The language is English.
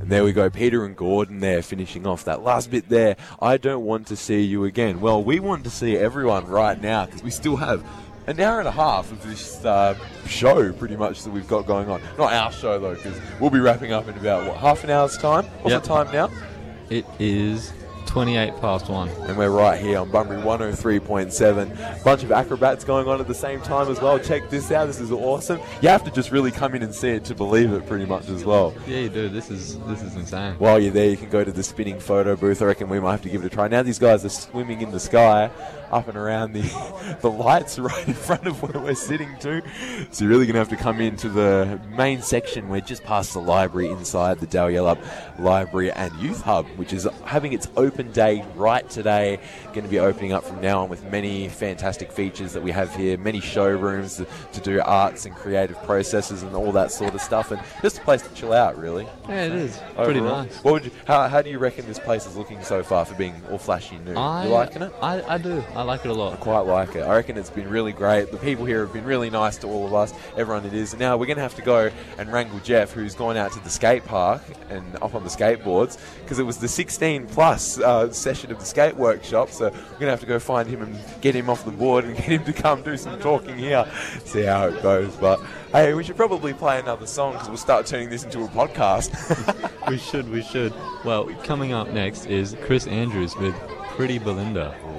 And there we go, Peter and Gordon there finishing off that last bit there. I don't want to see you again. Well, we want to see everyone right now because we still have an hour and a half of this show pretty much that we've got going on. Not our show though, because we'll be wrapping up in about, half an hour's time? What's the time now? It is 28 past 1. And we're right here on Bunbury 103.7. Bunch of acrobats going on at the same time as well. Check this out. This is awesome. You have to just really come in and see it to believe it pretty much as well. Yeah, you do. This is insane. While you're there, you can go to the spinning photo booth. I reckon we might have to give it a try. Now these guys are swimming in the sky up and around the lights right in front of where we're sitting too. So you're really going to have to come into the main section. We're just past the library inside the Dalyellup Library and Youth Hub, which is having its open day right today. Going to be opening up from now on with many fantastic features that we have here, many showrooms to do arts and creative processes and all that sort of stuff, and just a place to chill out really. Yeah, it is. Overall. Pretty nice. What would you, how do you reckon this place is looking so far for being all flashy new? You liking it? I do. I like it a lot. I quite like it. I reckon it's been really great. The people here have been really nice to all of us, everyone it is. And now we're going to have to go and wrangle Jeff, who's gone out to the skate park and up on the skateboards, because it was the 16 plus session of the skate workshop. So we're going to have to go find him and get him off the board and get him to come do some talking here. See how it goes. But hey, we should probably play another song because we'll start turning this into a podcast. We should. Well, coming up next is Chris Andrews with Pretty Belinda.